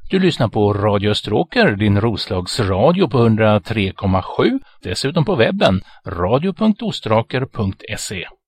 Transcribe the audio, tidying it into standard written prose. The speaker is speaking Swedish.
Du lyssnar på Radio Österåker, din Roslagsradio på 103,7. Dessutom på webben radio.ostraker.se.